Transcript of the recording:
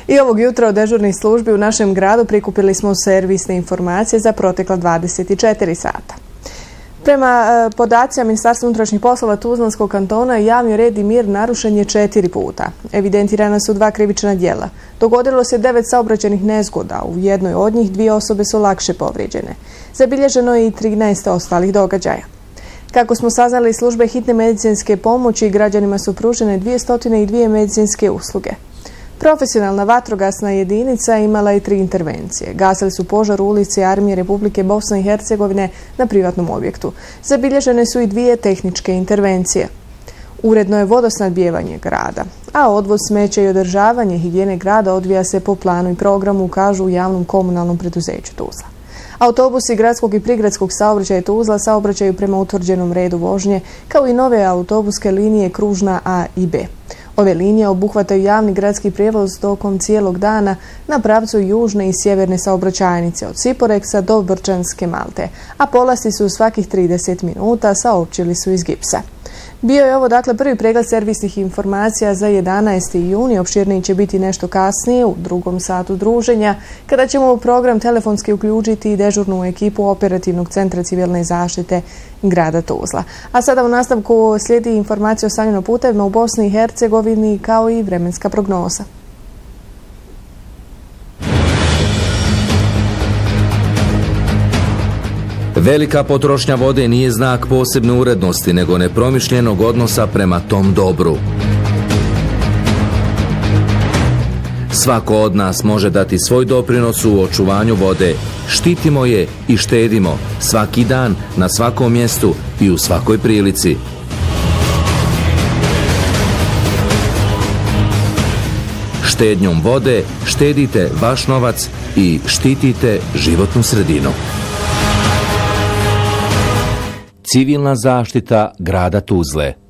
I ovog jutra od dežurnih službi u našem gradu prikupili smo servisne informacije za protekla 24 sata. Prema podacima Ministarstva unutrašnjih poslova Tuzlanskog kantona, javni red i mir narušen je 4 puta. Evidentirana su 2 krivična djela. Dogodilo se 9 saobraćajnih nezgoda, u jednoj od njih 2 osobe su lakše povrijeđene. Zabilježeno je i 13 ostalih događaja. Kako smo saznali, službe hitne medicinske pomoći građanima su pružene 202 medicinske usluge. Profesionalna vatrogasna jedinica imala je 3 intervencije. Gasili su požar u ulici Armije Republike Bosne i Hercegovine na privatnom objektu. Zabilježene su i 2 tehničke intervencije. Uredno je vodosnadbijevanje grada, a odvoz smeća i održavanje higijene grada odvija se po planu i programu, kažu u javnom komunalnom preduzeću Tuzla. Autobusi gradskog i prigradskog saobraćaja Tuzla saobraćaju prema utvrđenom redu vožnje, kao i nove autobuske linije Kružna A i B. Ove linije obuhvataju javni gradski prijevoz tokom cijelog dana na pravcu južne i sjeverne saobraćajnice od Siporeksa do Brčanske Malte, a polasti su svakih 30 minuta, saopćili su iz Gipsa. Bio je ovo dakle prvi pregled servisnih informacija za 11. juni. Opširniji će biti nešto kasnije u drugom satu druženja, kada ćemo u program telefonski uključiti dežurnu ekipu Operativnog centra civilne zaštite grada Tuzla. A sada u nastavku slijedi informacija o stanju na putevima u Bosni i Hercegovini, kao i vremenska prognoza. Velika potrošnja vode nije znak posebne urednosti, nego nepromišljenog odnosa prema tom dobru. Svako od nas može dati svoj doprinos u očuvanju vode. Štitimo je i štedimo svaki dan, na svakom mjestu i u svakoj prilici. Štednjom vode štedite vaš novac i štitite životnu sredinu. Civilna zaštita grada Tuzle.